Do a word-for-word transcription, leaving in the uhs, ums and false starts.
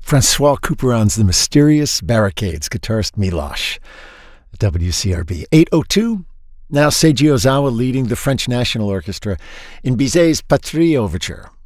Francois Couperin's The Mysterious Barricades, guitarist Milosh. W C R B. eight oh two, now Seiji Ozawa leading the French National Orchestra in Bizet's Patrie Overture.